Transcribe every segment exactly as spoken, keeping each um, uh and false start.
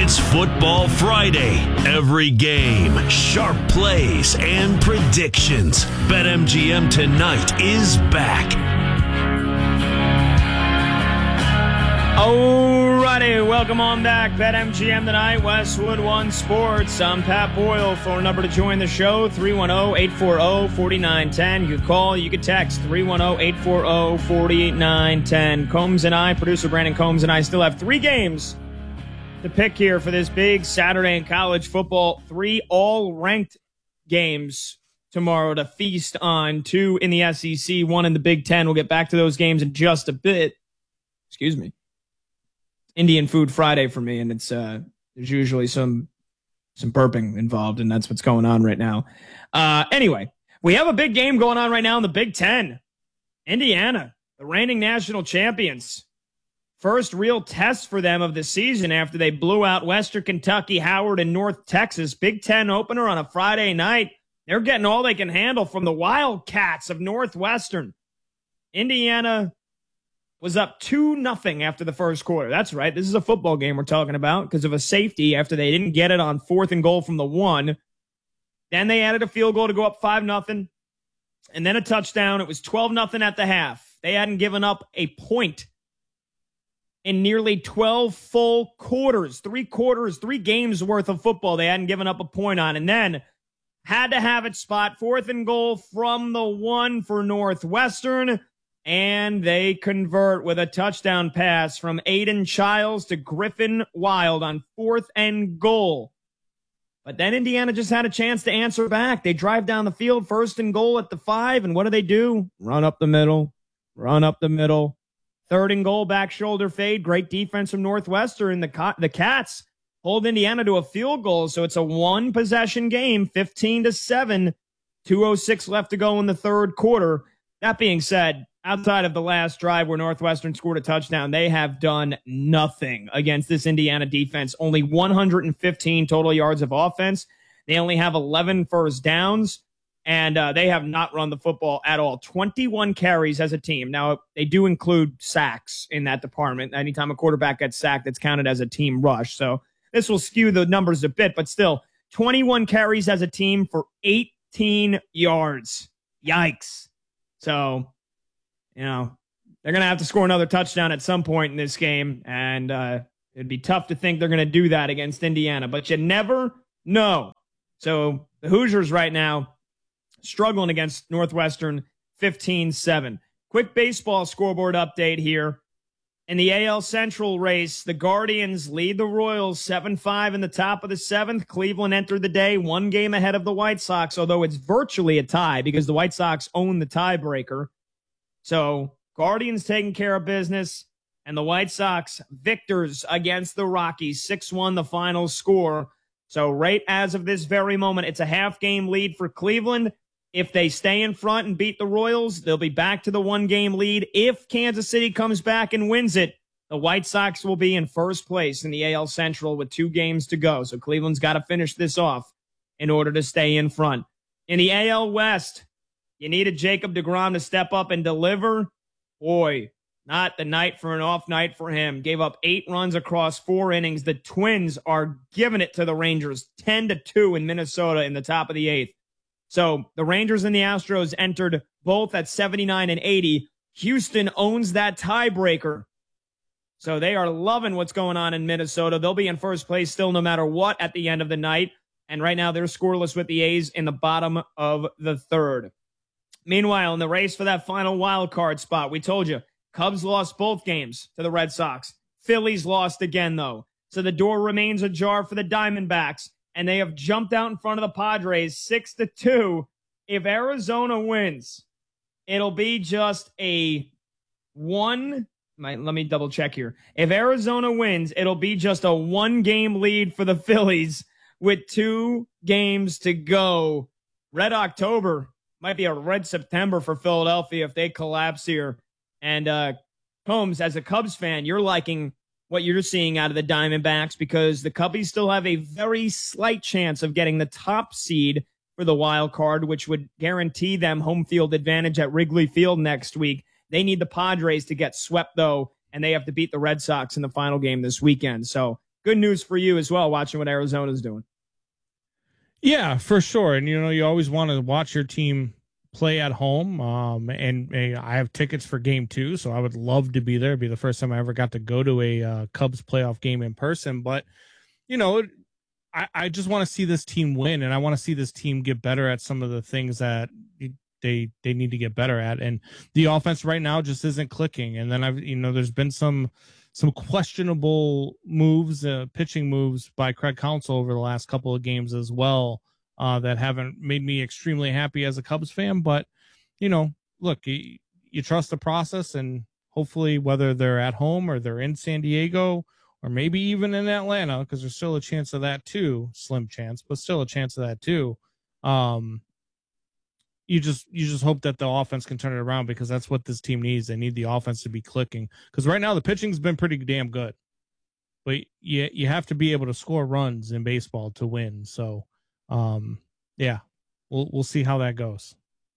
It's Football Friday. Every game, sharp plays, and predictions. BetMGM tonight is back. Alrighty, welcome on back. BetMGM tonight, Westwood One Sports. I'm Pat Boyle. Phone number to join the show, three one zero, eight four zero, four nine one zero. You can call, you can text, three one zero, eight four zero, four nine one zero. Combs and I, producer Brandon Combs and I, still have three games to pick here for this big Saturday in college football. Three all-ranked games tomorrow to feast on. Two in the S E C, one in the Big Ten. We'll get back to those games in just a bit. Excuse me. Indian Food Friday for me, and it's uh, there's usually some some burping involved, and that's what's going on right now. Uh, anyway, we have a big game going on right now in the Big Ten. Indiana, the reigning national champions. First real test for them of the season after they blew out Western Kentucky, Howard, and North Texas. Big Ten opener on a Friday night. They're getting all they can handle from the Wildcats of Northwestern. Indiana was up two nothing after the first quarter. That's right. This is a football game we're talking about because of a safety after they didn't get it on fourth and goal from the one. Then they added a field goal to go up five nothing, and then a touchdown. It was twelve nothing at the half. They hadn't given up a point in nearly twelve full quarters, three quarters, three games worth of football they hadn't given up a point on. And then had to have it spot fourth and goal from the one for Northwestern. And they convert with a touchdown pass from Aiden Childs to Griffin Wild on fourth and goal. But then Indiana just had a chance to answer back. They drive down the field, first and goal at the five. And what do they do? Run up the middle, run up the middle. Third and goal, back shoulder fade. Great defense from Northwestern. The, the Cats hold Indiana to a field goal. So it's a one possession game, fifteen to seven. two oh six left to go in the third quarter. That being said, outside of the last drive where Northwestern scored a touchdown, they have done nothing against this Indiana defense. Only one hundred fifteen total yards of offense. They only have eleven first downs, and uh, they have not run the football at all. twenty-one carries as a team. Now, they do include sacks in that department. Anytime a quarterback gets sacked, that's counted as a team rush. So this will skew the numbers a bit, but still, twenty-one carries as a team for eighteen yards. Yikes. So, you know, they're going to have to score another touchdown at some point in this game, and uh, it'd be tough to think they're going to do that against Indiana, but you never know. So the Hoosiers right now struggling against Northwestern fifteen seven. Quick baseball scoreboard update here. In the A L Central race, the Guardians lead the Royals seven five in the top of the seventh. Cleveland entered the day one game ahead of the White Sox, although it's virtually a tie because the White Sox own the tiebreaker. So Guardians taking care of business, and the White Sox victors against the Rockies. six one the final score. So right as of this very moment, it's a half-game lead for Cleveland. If they stay in front and beat the Royals, they'll be back to the one-game lead. If Kansas City comes back and wins it, the White Sox will be in first place in the A L Central with two games to go. So Cleveland's got to finish this off in order to stay in front. In the A L West, you needed Jacob deGrom to step up and deliver. Boy, not the night for an off night for him. Gave up eight runs across four innings. The Twins are giving it to the Rangers, ten to two in Minnesota in the top of the eighth. So the Rangers and the Astros entered both at seventy-nine and eighty. Houston owns that tiebreaker. So they are loving what's going on in Minnesota. They'll be in first place still no matter what at the end of the night. And right now they're scoreless with the A's in the bottom of the third. Meanwhile, in the race for that final wild card spot, we told you, Cubs lost both games to the Red Sox. Phillies lost again, though. So the door remains ajar for the Diamondbacks. And they have jumped out in front of the Padres six to two. If Arizona wins, it'll be just a one. Let me double check here. If Arizona wins, it'll be just a one-game lead for the Phillies with two games to go. Red October might be a red September for Philadelphia if they collapse here. And uh, Holmes, as a Cubs fan, you're liking what you're seeing out of the Diamondbacks because the Cubbies still have a very slight chance of getting the top seed for the wild card, which would guarantee them home field advantage at Wrigley Field next week. They need the Padres to get swept, though, and they have to beat the Red Sox in the final game this weekend. So good news for you as well, watching what Arizona's doing. Yeah, for sure. And, you know, you always want to watch your team play at home. Um, and, and I have tickets for game two, so I would love to be there. It'd be the first time I ever got to go to a uh, Cubs playoff game in person. But, you know, I, I just want to see this team win, and I want to see this team get better at some of the things that they they need to get better at. And the offense right now just isn't clicking. And then I've, you know, there's been some some questionable moves, uh, pitching moves by Craig Counsell over the last couple of games as well, uh, that haven't made me extremely happy as a Cubs fan. But, you know, look, you, you trust the process, and hopefully whether they're at home or they're in San Diego or maybe even in Atlanta, because there's still a chance of that too, slim chance, but still a chance of that too. Um, You just you just hope that the offense can turn it around, because that's what this team needs. They need the offense to be clicking, because right now the pitching's been pretty damn good, but you you have to be able to score runs in baseball to win. So, um, yeah, we'll we'll see how that goes.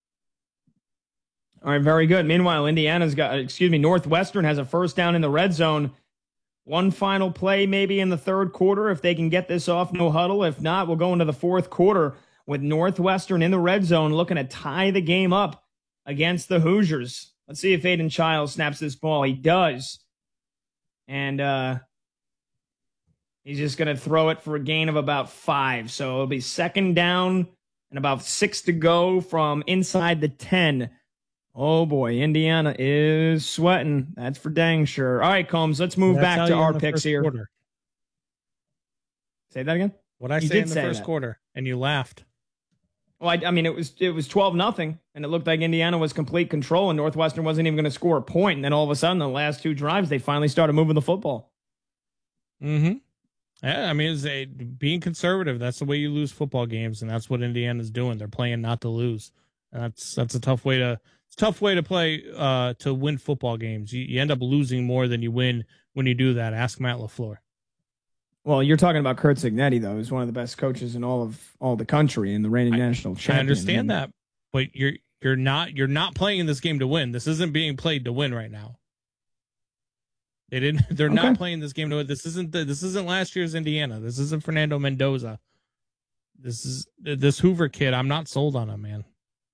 All right, very good. Meanwhile, Indiana's got excuse me, Northwestern has a first down in the red zone. One final play maybe in the third quarter if they can get this off, no huddle. If not, we'll go into the fourth quarter with Northwestern in the red zone looking to tie the game up against the Hoosiers. Let's see if Aiden Childs snaps this ball. He does. And uh, he's just going to throw it for a gain of about five. So it'll be second down and about six to go from inside the ten. Oh, boy, Indiana is sweating. That's for dang sure. All right, Combs, let's move back to our picks here. Quarter. Say that again? What I you say in the say first that. quarter, and you laughed. Well, I, I mean, it was it was twelve nothing, and it looked like Indiana was complete control, and Northwestern wasn't even going to score a point. And then all of a sudden, the last two drives, they finally started moving the football. Mm-hmm. Yeah, I mean, it's a, being conservative, that's the way you lose football games, and that's what Indiana's doing. They're playing not to lose. And that's that's a tough way to it's a tough way to play uh, to win football games. You, you end up losing more than you win when you do that. Ask Matt LaFleur. Well, you're talking about Kurt Cignetti, though, who's one of the best coaches in all of all the country and the reigning I, national champion. I understand that, but you're you're not you're not playing this game to win. This isn't being played to win right now. They didn't. They're okay. Not playing this game to win. This isn't the, this isn't last year's Indiana. This isn't Fernando Mendoza. This is this Hoover kid. I'm not sold on him, man.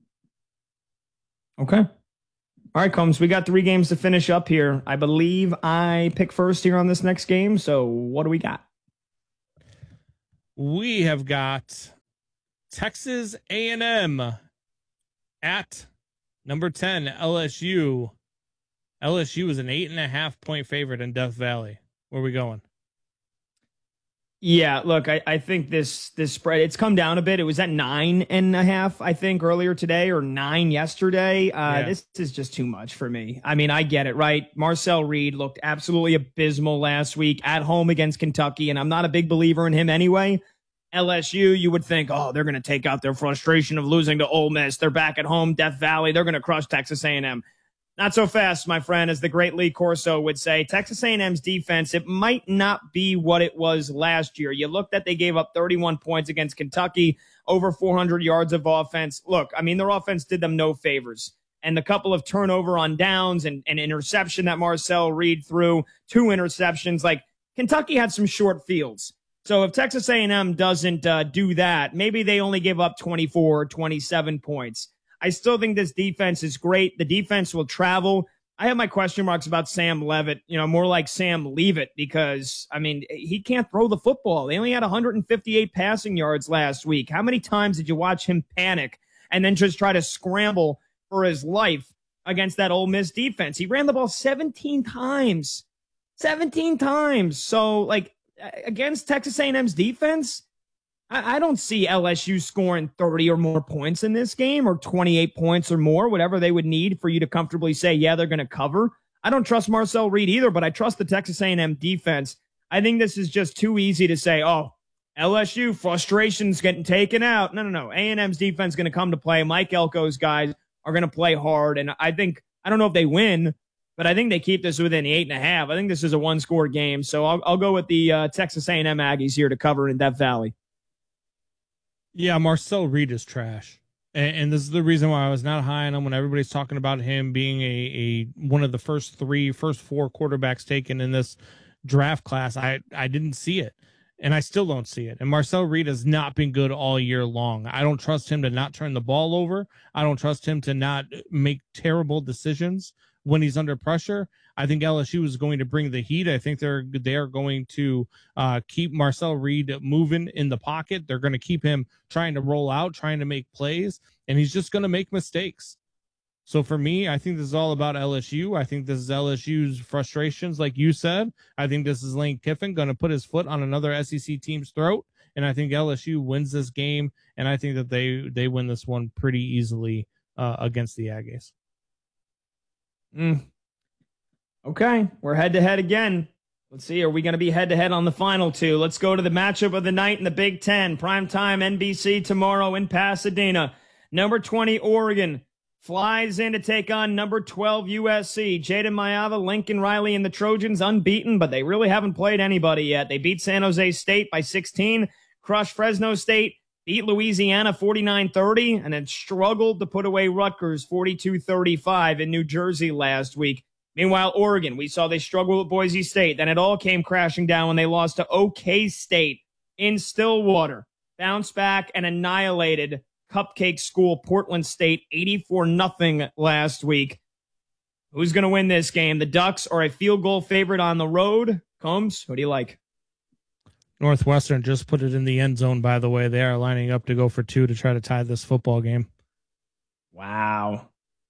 Okay. All right, Combs, we got three games to finish up here. I believe I pick first here on this next game. So what do we got? We have got Texas A and M at number ten, L S U. L S U is an eight and a half point favorite in Death Valley. Where are we going? Yeah, look, I, I think this this spread, it's come down a bit. It was at nine and a half, I think, earlier today, or nine yesterday. Uh, yeah. This is just too much for me. I mean, I get it, right? Marcel Reed looked absolutely abysmal last week at home against Kentucky, and I'm not a big believer in him anyway. L S U, you would think, oh, they're going to take out their frustration of losing to Ole Miss. They're back at home, Death Valley. They're going to crush Texas A and M. Not so fast, my friend, as the great Lee Corso would say. Texas A and M's defense, it might not be what it was last year. You looked at they gave up thirty-one points against Kentucky, over four hundred yards of offense. Look, I mean, their offense did them no favors. And the couple of turnover on downs and an interception that Marcel Reed threw, two interceptions, like Kentucky had some short fields. So if Texas A and M doesn't uh, do that, maybe they only give up twenty-four, twenty-seven points. I still think this defense is great. The defense will travel. I have my question marks about Sam Leavitt, you know, more like Sam Leave It, because, I mean, he can't throw the football. They only had one hundred fifty-eight passing yards last week. How many times did you watch him panic and then just try to scramble for his life against that Ole Miss defense? He ran the ball seventeen times. seventeen times. So, like, against Texas A and M's defense, I don't see L S U scoring thirty or more points in this game, or twenty-eight points or more, whatever they would need for you to comfortably say, yeah, they're going to cover. I don't trust Marcel Reed either, but I trust the Texas A and M defense. I think this is just too easy to say, oh, L S U, frustration's getting taken out. No, no, no. A and M's defense is going to come to play. Mike Elko's guys are going to play hard, and I think, I don't know if they win, but I think they keep this within the eight and a half. I think this is a one-score game, so I'll, I'll go with the uh, Texas A and M Aggies here to cover in Death Valley. Yeah, Marcel Reed is trash. And, and this is the reason why I was not high on him when everybody's talking about him being a, a one of the first three, first four quarterbacks taken in this draft class, I, I didn't see it. And I still don't see it. And Marcel Reed has not been good all year long. I don't trust him to not turn the ball over. I don't trust him to not make terrible decisions when he's under pressure. I think L S U is going to bring the heat. I think they're they're going to uh, keep Marcel Reed moving in the pocket. They're going to keep him trying to roll out, trying to make plays, and he's just going to make mistakes. So for me, I think this is all about L S U. I think this is L S U's frustrations, like you said. I think this is Lane Kiffin going to put his foot on another S E C team's throat, and I think L S U wins this game, and I think that they they win this one pretty easily uh, against the Aggies. Mm. Okay, we're head-to-head again. Let's see, are we going to be head-to-head on the final two? Let's go to the matchup of the night in the Big Ten. Primetime N B C tomorrow in Pasadena. Number twenty, Oregon, flies in to take on number twelve, U S C. Jaden Mayava, Lincoln Riley, and the Trojans unbeaten, but they really haven't played anybody yet. They beat San Jose State by sixteen, crushed Fresno State, beat Louisiana forty-nine thirty, and then struggled to put away Rutgers forty-two thirty-five in New Jersey last week. Meanwhile, Oregon, we saw they struggled with Boise State. Then it all came crashing down when they lost to OK State in Stillwater. Bounced back and annihilated Cupcake School Portland State eighty-four nothing last week. Who's going to win this game? The Ducks are a field goal favorite on the road. Combs, who do you like? Northwestern just put it in the end zone, by the way. They are lining up to go for two to try to tie this football game. Wow.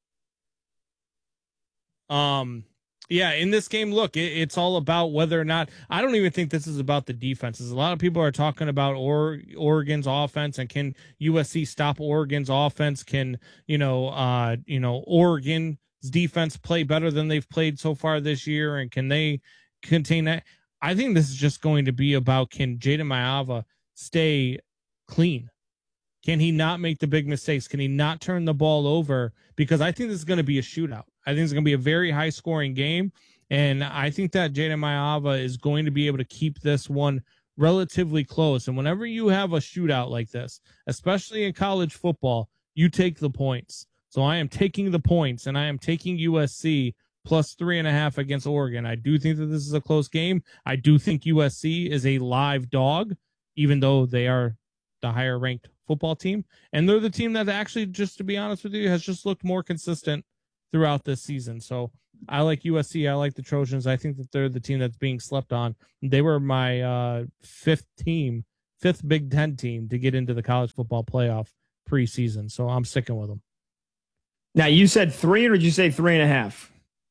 Um, yeah, in this game, look, it, it's all about whether or not, I don't even think this is about the defenses. A lot of people are talking about or, Oregon's offense and can U S C stop Oregon's offense? Can, you know, uh, you know, Oregon's defense play better than they've played so far this year? And can they contain that? I think this is just going to be about, can Jaden Mayava stay clean? Can he not make the big mistakes? Can he not turn the ball over? Because I think this is going to be a shootout. I think it's going to be a very high-scoring game, and I think that Jaden Mayava is going to be able to keep this one relatively close. And whenever you have a shootout like this, especially in college football, you take the points. So I am taking the points, and I am taking U S C plus three and a half against Oregon. I do think that this is a close game. I do think U S C is a live dog, even though they are the higher-ranked football team. And they're the team that actually, just to be honest with you, has just looked more consistent throughout this season. So I like U S C. I like the Trojans. I think that they're the team that's being slept on. They were my uh, fifth team, fifth Big Ten team to get into the college football playoff preseason. So I'm sticking with them. Now, you said three, or did you say three and a half?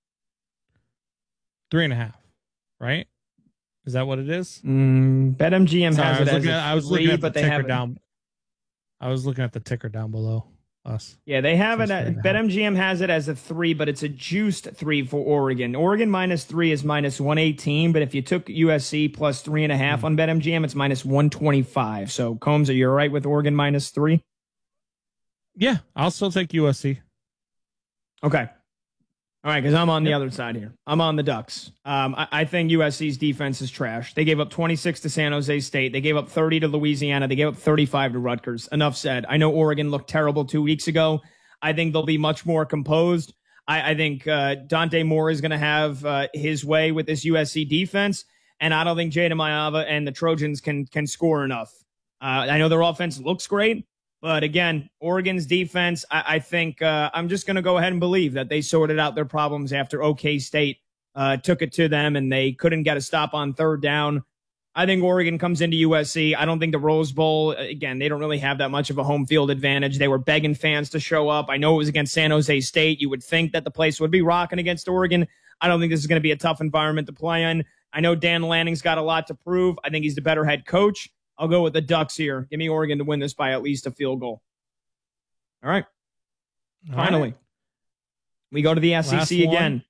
Three and a half, right? Is that what it is? Mm, BetMGM Sorry, has I was it as looking a at, I was three, looking at the but they ticker have down. I was looking at the ticker down below us. Yeah, they have it. Just At, three and a half. BetMGM has it as a three, but it's a juiced three for Oregon. Oregon minus three is minus one eighteen, but if you took U S C plus three and a half Mm. on BetMGM, it's minus one twenty-five. So, Combs, are you all right with Oregon minus three? Yeah, I'll still take U S C. Okay. All right, because I'm on the Yep. other side here. I'm on the Ducks. Um, I, I think U S C's defense is trash. They gave up twenty-six to San Jose State. They gave up thirty to Louisiana. They gave up thirty-five to Rutgers. Enough said. I know Oregon looked terrible two weeks ago. I think they'll be much more composed. I, I think uh, Dante Moore is going to have uh, his way with this U S C defense, and I don't think Jaden Mayava and the Trojans can can score enough. Uh, I know their offense looks great. But again, Oregon's defense, I, I think uh, I'm just going to go ahead and believe that they sorted out their problems after OK State uh, took it to them and they couldn't get a stop on third down. I think Oregon comes into U S C. I don't think the Rose Bowl, again, they don't really have that much of a home field advantage. They were begging fans to show up. I know it was against San Jose State. You would think that the place would be rocking against Oregon. I don't think this is going to be a tough environment to play in. I know Dan Lanning's got a lot to prove. I think he's the better head coach. I'll go with the Ducks here. Give me Oregon to win this by at least a field goal. All right. All Finally, right. we go to the S E C Last one. again.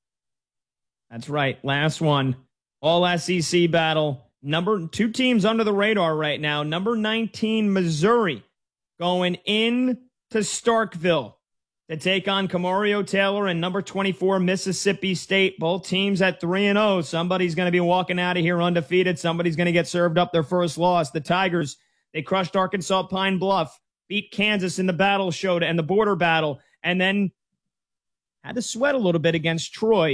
That's right. Last one. All S E C battle. Number two teams under the radar right now. Number nineteen, Missouri, going in to Starkville to take on Camario Taylor, and number twenty-four, Mississippi State. Both teams at three and oh. Somebody's going to be walking out of here undefeated. Somebody's going to get served up their first loss. The Tigers, they crushed Arkansas Pine Bluff, beat Kansas in the battle show and the border battle, and then had to sweat a little bit against Troy.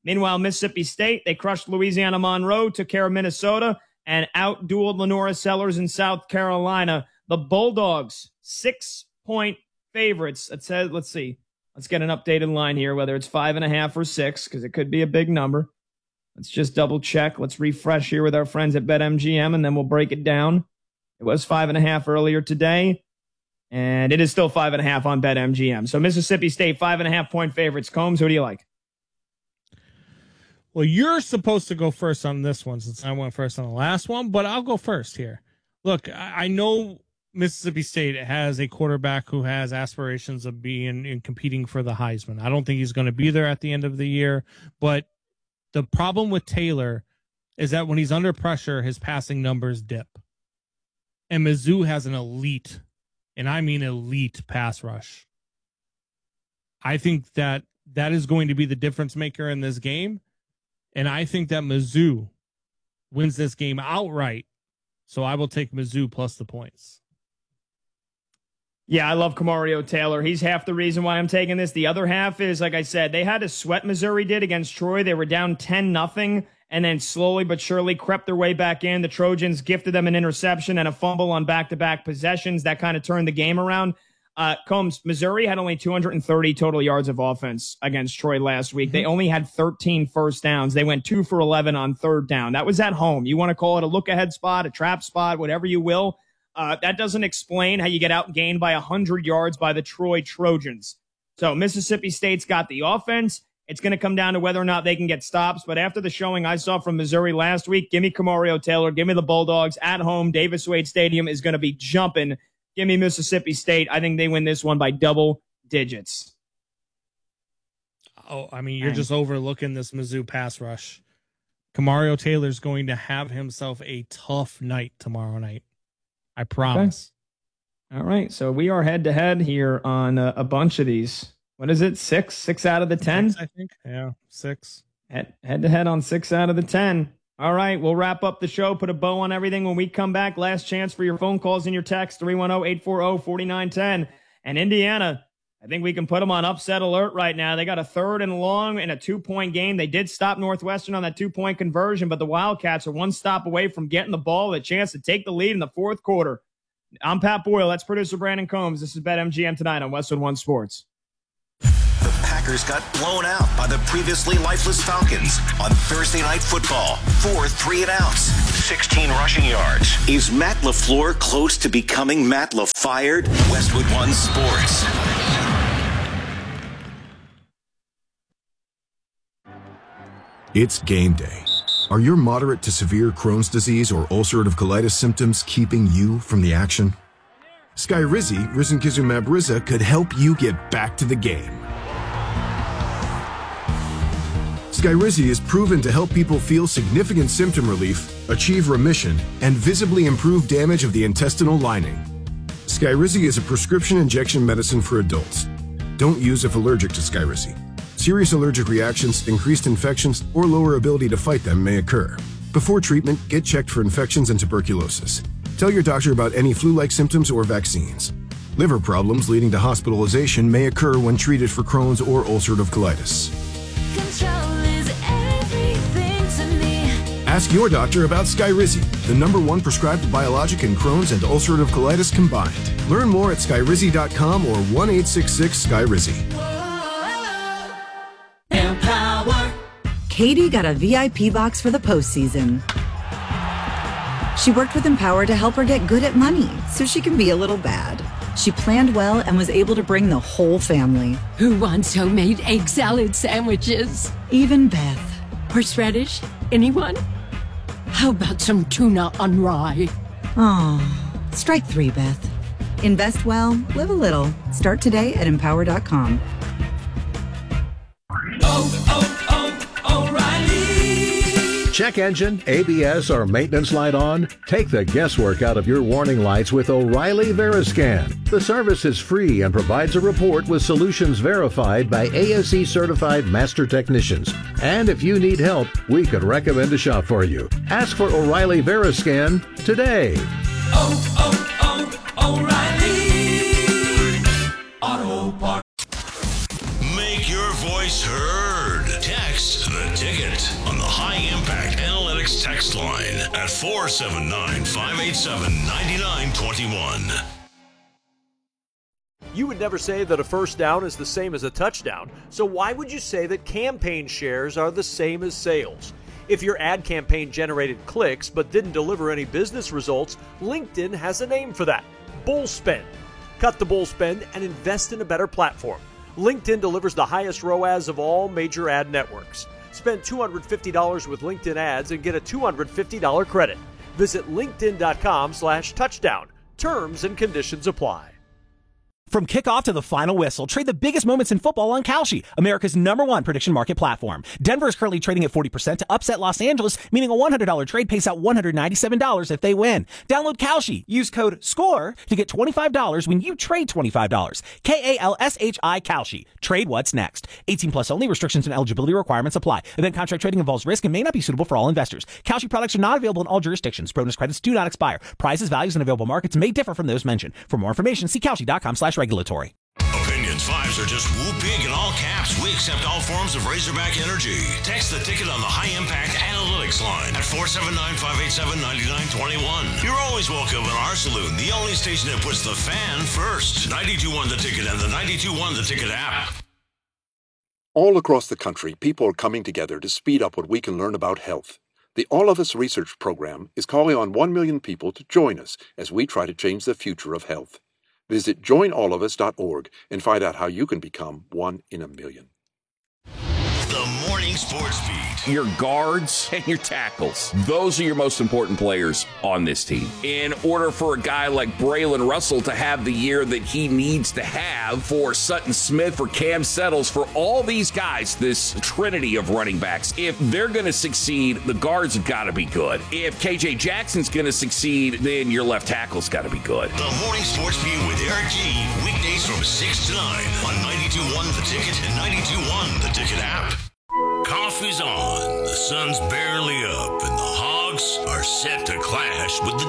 Meanwhile, Mississippi State, they crushed Louisiana Monroe, took care of Minnesota, and out-dueled Lenora Sellers in South Carolina. The Bulldogs, six-point favorites. It says, let's see. Let's get an updated line here, whether it's five and a half or six, because it could be a big number. Let's just double check. Let's refresh here with our friends at BetMGM, and then we'll break it down. It was five and a half earlier today, and it is still five and a half on BetMGM. So Mississippi State, five and a half point favorites. Combs, who do you like? Well, you're supposed to go first on this one since I went first on the last one, but I'll go first here. Look, I know Mississippi State has a quarterback who has aspirations of being and competing for the Heisman. I don't think he's going to be there at the end of the year, but the problem with Taylor is that when he's under pressure, his passing numbers dip. And Mizzou has an elite, and I mean elite, pass rush. I think that that is going to be the difference maker in this game, and I think that Mizzou wins this game outright, so I will take Mizzou plus the points. Yeah, I love Kamario Taylor. He's half the reason why I'm taking this. The other half is, like I said, they had to sweat Missouri did against Troy. They were down ten nothing and then slowly but surely crept their way back in. The Trojans gifted them an interception and a fumble on back-to-back possessions. That kind of turned the game around. Uh, Combs, Missouri had only two hundred thirty total yards of offense against Troy last week. They only had thirteen first downs. They went two for eleven on third down. That was at home. You want to call it a look-ahead spot, a trap spot, whatever you will. Uh, that doesn't explain how you get outgained by one hundred yards by the Troy Trojans. So Mississippi State's got the offense. It's going to come down to whether or not they can get stops. But after the showing I saw from Missouri last week, give me Kamario Taylor. Give me the Bulldogs at home. Davis Wade Stadium is going to be jumping. Give me Mississippi State. I think they win this one by double digits. Oh, I mean, you're just overlooking this Mizzou pass rush. Kamario Taylor's going to have himself a tough night tomorrow night. I promise. Okay. All right. So we are head to head here on a, a bunch of these. What is it? Six? Six out of the ten? Six, I think. Yeah, six. Head, head to head on six out of the ten. All right. We'll wrap up the show, put a bow on everything when we come back. Last chance for your phone calls and your text, three one zero, eight four zero, four nine one zero. And Indiana, I think we can put them on upset alert right now. They got a third and long in a two-point game. They did stop Northwestern on that two-point conversion, but the Wildcats are one stop away from getting the ball, a chance to take the lead in the fourth quarter. I'm Pat Boyle. That's producer Brandon Combs. This is BetMGM tonight on Westwood One Sports. The Packers got blown out by the previously lifeless Falcons on Thursday Night Football. Four three and outs, sixteen rushing yards. Is Matt LaFleur close to becoming Matt LaFired? Westwood One Sports. It's game day. Are your moderate to severe Crohn's disease or ulcerative colitis symptoms keeping you from the action? Skyrizi, risankizumab Riza, could help you get back to the game. Skyrizi is proven to help people feel significant symptom relief, achieve remission, and visibly improve damage of the intestinal lining. Skyrizi is a prescription injection medicine for adults. Don't use if allergic to Skyrizi. Serious allergic reactions, increased infections, or lower ability to fight them may occur. Before treatment, get checked for infections and tuberculosis. Tell your doctor about any flu-like symptoms or vaccines. Liver problems leading to hospitalization may occur when treated for Crohn's or ulcerative colitis. Control is everything to me. Ask your doctor about Skyrizi, the number one prescribed biologic in Crohn's and ulcerative colitis combined. Learn more at skyrizi dot com or one eight six six Skyrizi. Empower. Katie got a V I P box for the postseason. She worked with Empower to help her get good at money so she can be a little bad. She planned well and was able to bring the whole family. Who wants homemade egg salad sandwiches? Even Beth. Horseradish? Anyone? How about some tuna on rye? Oh, strike three, Beth. Invest well, live a little. Start today at empower dot com. Oh, oh, oh, O'Reilly. Check engine, A B S, or maintenance light on? Take the guesswork out of your warning lights with O'Reilly Veriscan. The service is free and provides a report with solutions verified by A S E certified master technicians. And if you need help, we could recommend a shop for you. Ask for O'Reilly Veriscan today. Oh, oh, oh, O'Reilly Auto Parts. Make your voice heard. Text the Athletics text line at four seven nine, five eight seven, nine nine two one. You would never say that a first down is the same as a touchdown, so why would you say that campaign shares are the same as sales? If your ad campaign generated clicks but didn't deliver any business results, LinkedIn has a name for that: bull spend. Cut the bull spend and invest in a better platform. LinkedIn delivers the highest R O A S of all major ad networks. Spend two hundred fifty dollars with LinkedIn ads and get a two hundred fifty dollars credit. Visit linkedin.com slash touchdown. Terms and conditions apply. From kickoff to the final whistle, trade the biggest moments in football on Kalshi, America's number one prediction market platform. Denver is currently trading at forty percent to upset Los Angeles, meaning a one hundred dollars trade pays out one hundred ninety-seven dollars if they win. Download Kalshi. Use code SCORE to get twenty-five dollars when you trade twenty-five dollars. K A L S H I Kalshi. Trade what's next. eighteen plus only. Restrictions and eligibility requirements apply. Event contract trading involves risk and may not be suitable for all investors. Kalshi products are not available in all jurisdictions. Bonus credits do not expire. Prizes, values, and available markets may differ from those mentioned. For more information, see Kalshi.com slash regulatory. Opinions fives are just woo big in all caps. We accept all forms of Razorback energy. Text the ticket on the high impact analytics line at four seven nine, five eight seven, nine nine two one. You're always welcome in our saloon, the only station that puts the fan first. ninety-two point one The Ticket and the ninety-two point one The Ticket app. All across the country, people are coming together to speed up what we can learn about health. The All of Us Research Program is calling on one million people to join us as we try to change the future of health. Visit join all of us dot org and find out how you can become one in a million. The Morning Sports Beat. Your guards and your tackles. Those are your most important players on this team. In order for a guy like Braylon Russell to have the year that he needs to have, for Sutton Smith, for Cam Settles, for all these guys, this trinity of running backs, if they're going to succeed, the guards have got to be good. If K J Jackson's going to succeed, then your left tackle's got to be good. The Morning Sports Beat with Eric G. Weekdays from six to nine on ninety-two point one The Ticket and ninety-two point one The Ticket app. Coffee's on, the sun's barely up, and the Hogs are set to clash with the